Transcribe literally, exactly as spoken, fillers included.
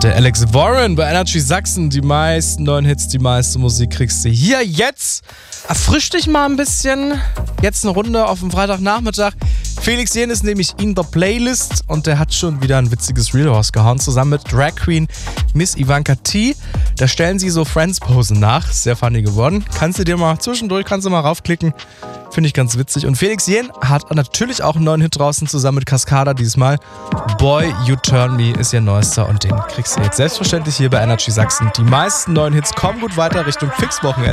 Der Alex Warren bei Energy Sachsen. Die meisten neuen Hits, die meiste Musik kriegst du hier jetzt. Erfrisch dich mal ein bisschen. Jetzt eine Runde auf dem Freitagnachmittag. Felix Jähn ist nämlich in der Playlist und der hat schon wieder ein witziges Reel rausgehauen. Zusammen mit Drag Queen Miss Ivanka T. Da stellen sie so Friends-Posen nach. Sehr funny geworden. Kannst du dir mal zwischendurch, kannst du mal raufklicken. Finde ich ganz witzig. Und Felix Jähn hat natürlich auch einen neuen Hit draußen, zusammen mit Cascada diesmal. Boy, You Turn Me ist ihr neuester und den kriegst du jetzt selbstverständlich hier bei Energy Sachsen. Die meisten neuen Hits kommen gut weiter Richtung Fixwochenende.